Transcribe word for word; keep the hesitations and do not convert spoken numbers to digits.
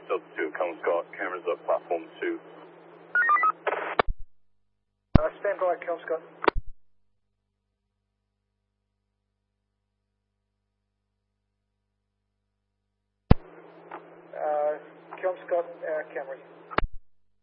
Delta two, Kelmscott, cameras up platform two. Uh, stand by, Kelmscott. Uh, Kelmscott, uh, cameras.